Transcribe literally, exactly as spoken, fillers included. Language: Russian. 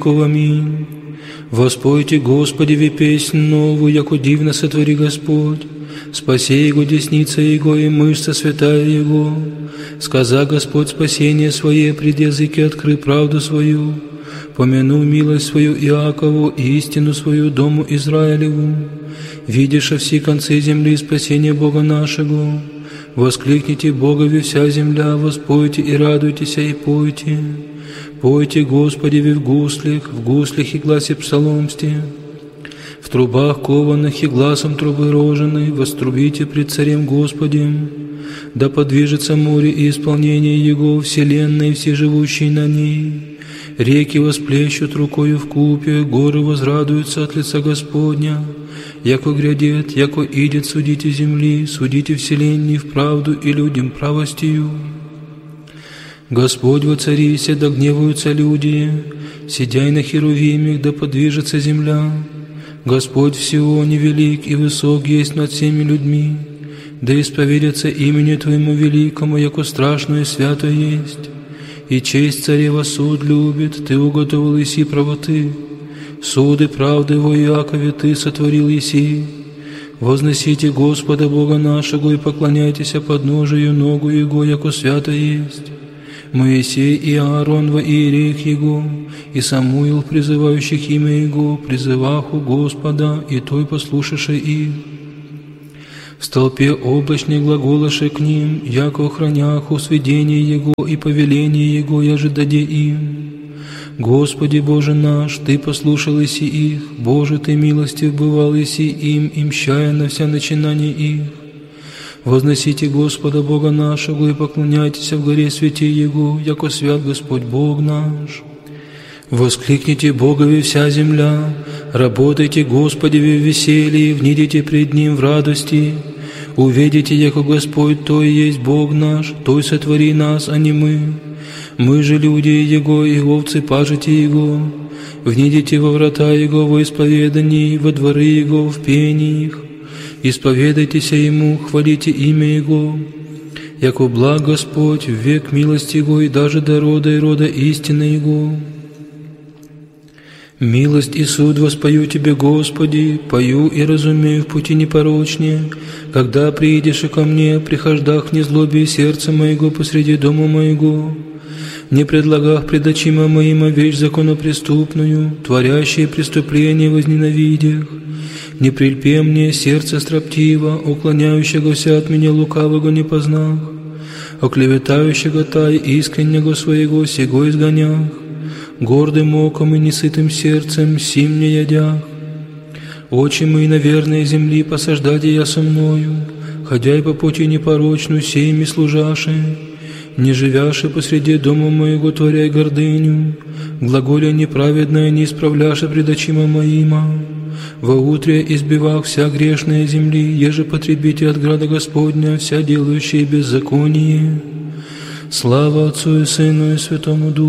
Аминь. Воспойте Господеве песнь новую, яко дивно сотвори Господь. Спаси Его десница Его и мышца святая Его. Сказа Господь спасение свое, пред языки откры правду свою. Помяну милость свою Иакову и истину свою дому Израилеву. Видишь все концы земли спасение Бога нашего. Воскликните Богове вся земля, воспойте и радуйтесь и пойте. Пойте Господеве в гуслях, в гуслях и гласе псаломсте. В трубах кованых и гласом трубы роженой вострубите пред Царем Господем. Да подвижется море и исполнение Его, вселенной и все живущие на ней. Реки восплещут рукою в купе, горы возрадуются от лица Господня. Яко грядет, яко идет, судите земли, судите вселенной в правду и людям правостью. Господь воцарися, да гневаются люди, сидяй на херувимах, да подвижется земля. Господь в Сионе велик и высок есть над всеми людьми, да исповедятся имени Твоему великому, яко страшно и свято есть. И честь царева суд любит, Ты уготовил еси правоты. Суды правды во Иакове Ты сотворил еси. Возносите Господа Бога нашего и поклоняйтесь подножию ногу Его, яко свято есть. Моисей и Аарон во иереях Его, и Самуил, призывающих имя Его, призываху Господа, и Той послушавши их. В столпе облачной глаголоши к ним, яко охраняху сведение Его и повеление Его, я же даде им. Господи Боже наш, Ты послушал еси их, Боже, Ты милостив бывал еси им, и мщая на вся начинания их. Возносите Господа Бога нашего и поклоняйтесь в горе святи Его, яко свят Господь Бог наш. Воскликните Богове вся земля, работайте Господеве в веселье, внидите пред Ним в радости. Увидите, яко Господь Той есть Бог наш, Той сотвори нас, а не мы. Мы же люди Его, и овцы пажите Его. Внидите во врата Его во исповедании, во дворы Его в пениях. Исповедайтесь Ему, хвалите имя Его. Яко благ Господь, в век милости Его, и даже до рода и рода истины Его. Милость и суд воспою Тебе, Господи, пою и разумею в пути непорочнее. Когда приидешь ко мне, прихождах не злобе сердца моего посреди дома моего. Не предлагах пред очима моима вещь законопреступную, творящие преступления возненавидях. Не прильпе мне сердце строптиво, уклоняющегося от меня лукавого не познах, оклеветающего тай искреннего своего сего изгонях, гордым оком и несытым сердцем сим не ядях. Очи мои на верной земли посаждаде я со мною, ходя и по пути непорочную сеями служаши, не живяши посреди дома моего творяй гордыню, глаголя неправедное не исправляши пред очима моима. Во утре избивах вся грешная земли, еже потребите от града Господня, вся делающая беззаконие. Слава Отцу и Сыну и Святому Духу.